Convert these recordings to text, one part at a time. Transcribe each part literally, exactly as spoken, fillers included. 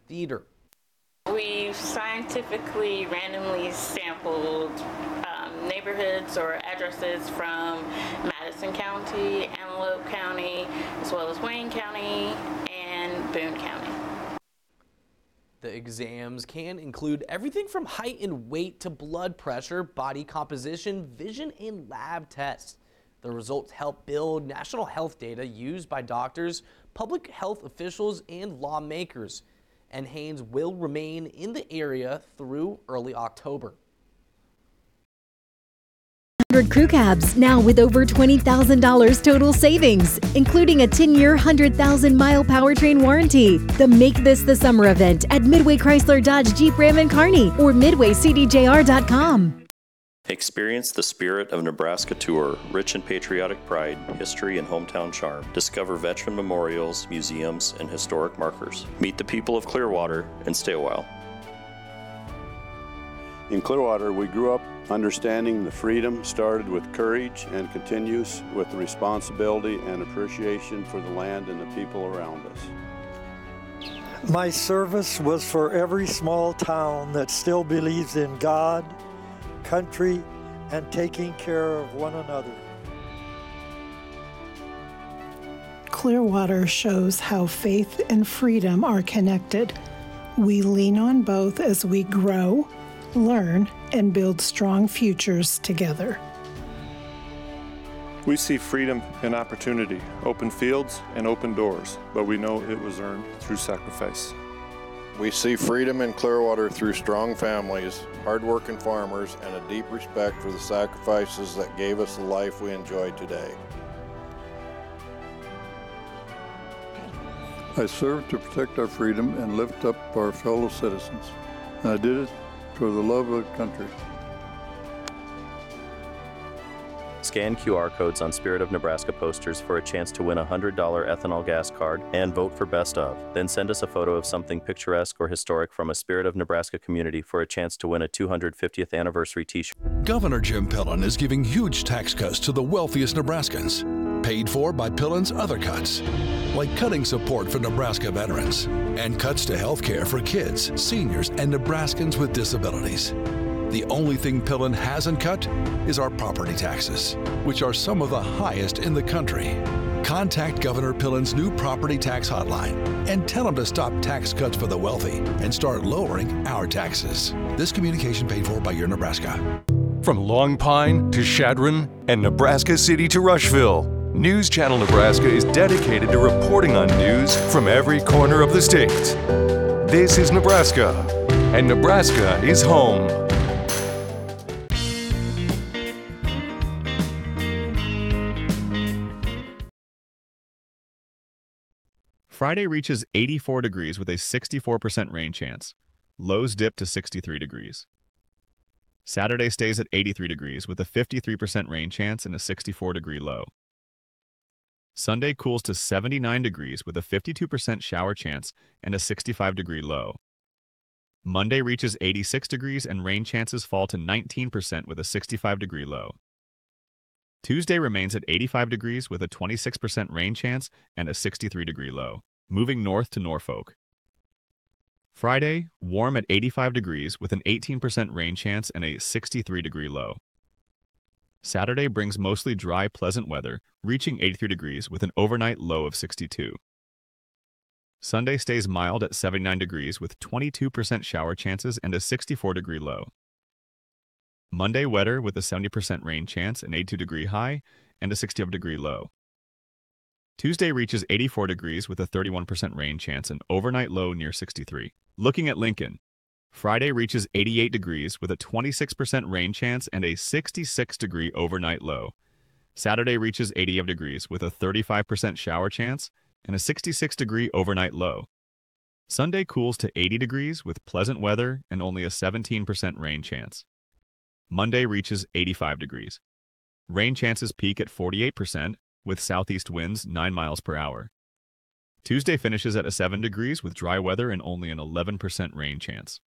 theater. We've scientifically randomly sampled um, neighborhoods or addresses from Madison County, Antelope County, as well as Wayne County and Boone County. The exams can include everything from height and weight to blood pressure, body composition, vision, and lab tests. The results help build national health data used by doctors, public health officials, and lawmakers. And Haynes will remain in the area through early October. Crew Cabs, now with over twenty thousand dollars total savings, including a ten-year, one hundred thousand mile powertrain warranty. The Make This the Summer event at Midway Chrysler Dodge Jeep Ram and Kearney or midway c d j r dot com. Experience the Spirit of Nebraska tour, rich in patriotic pride, history, and hometown charm. Discover veteran memorials, museums, and historic markers. Meet the people of Clearwater and stay a while. In Clearwater, we grew up understanding the freedom started with courage and continues with the responsibility and appreciation for the land and the people around us. My service was for every small town that still believes in God, country, and taking care of one another. Clearwater shows how faith and freedom are connected. We lean on both as we grow, learn, and build strong futures together. We see freedom and opportunity, open fields and open doors, but we know it was earned through sacrifice. We see freedom in Clearwater through strong families, hardworking farmers, and a deep respect for the sacrifices that gave us the life we enjoy today. I served to protect our freedom and lift up our fellow citizens. And I did it for the love of the country. Scan Q R codes on Spirit of Nebraska posters for a chance to win a one hundred dollar ethanol gas card and vote for Best Of. Then send us a photo of something picturesque or historic from a Spirit of Nebraska community for a chance to win a two hundred fiftieth anniversary t-shirt. Governor Jim Pillen is giving huge tax cuts to the wealthiest Nebraskans, paid for by Pillen's other cuts, like cutting support for Nebraska veterans and cuts to health care for kids, seniors, and Nebraskans with disabilities. The only thing Pillen hasn't cut is our property taxes, which are some of the highest in the country. Contact Governor Pillen's new property tax hotline and tell him to stop tax cuts for the wealthy and start lowering our taxes. This communication paid for by Your Nebraska. From Long Pine to Chadron and Nebraska City to Rushville, News Channel Nebraska is dedicated to reporting on news from every corner of the state. This is Nebraska, and Nebraska is home. Friday reaches eighty-four degrees with a sixty-four percent rain chance. Lows dip to sixty-three degrees. Saturday stays at eighty-three degrees with a fifty-three percent rain chance and a sixty-four degree low. Sunday cools to seventy-nine degrees with a fifty-two percent shower chance and a sixty-five degree low. Monday reaches eighty-six degrees and rain chances fall to nineteen percent with a sixty-five degree low. Tuesday remains at eighty-five degrees with a twenty-six percent rain chance and a sixty-three degree low, moving north to Norfolk. Friday, warm at eighty-five degrees with an eighteen percent rain chance and a sixty-three degree low. Saturday brings mostly dry, pleasant weather, reaching eighty-three degrees with an overnight low of sixty-two. Sunday stays mild at seventy-nine degrees with twenty-two percent shower chances and a sixty-four degree low. Monday wetter with a seventy percent rain chance, an eighty-two degree high, and a sixty-five degree low. Tuesday reaches eighty-four degrees with a thirty-one percent rain chance, an overnight low near sixty-three. Looking at Lincoln, Friday reaches eighty-eight degrees with a twenty-six percent rain chance and a sixty-six degree overnight low. Saturday reaches eighty-five degrees with a thirty-five percent shower chance and a sixty-six degree overnight low. Sunday cools to eighty degrees with pleasant weather and only a seventeen percent rain chance. Monday reaches eighty-five degrees. Rain chances peak at forty-eight percent with southeast winds nine miles per hour. Tuesday finishes at a seven degrees with dry weather and only an eleven percent rain chance.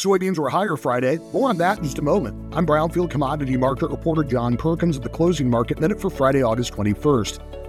Soybeans were higher Friday. More on that in just a moment. I'm Brownfield Commodity Market Reporter John Perkins at the closing market minute for Friday, August twenty-first.